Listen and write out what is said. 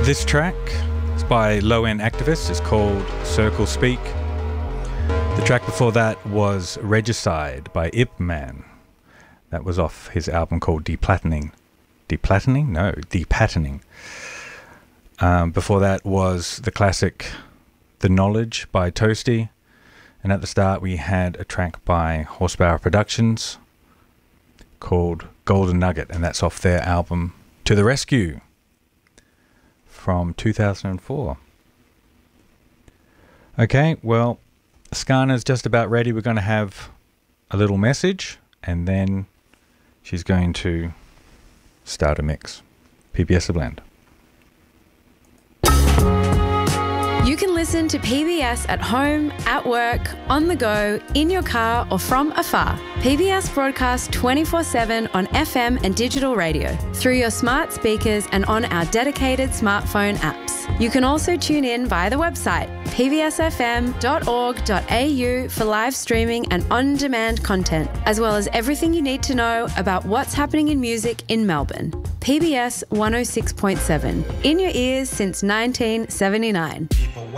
This track is by Low End Activist. It's called Circle Speak. The track before that was Regicide by Ip Man. That was off his album called Deplattening. Deplattening? No, Depatterning. Before that was the classic The Knowledge by Toasty. And at the start we had a track by Horsepower Productions called Golden Nugget, and that's off their album To the Rescue from 2004. Okay, well, Skana's just about ready. We're going to have a little message and then she's going to start a mix. PBS The Blend. You can listen to PBS at home, at work, on the go, in your car or from afar. PBS broadcasts 24/7 on FM and digital radio, through your smart speakers and on our dedicated smartphone apps. You can also tune in via the website pbsfm.org.au for live streaming and on-demand content, as well as everything you need to know about what's happening in music in Melbourne. PBS 106.7, in your ears since 1979.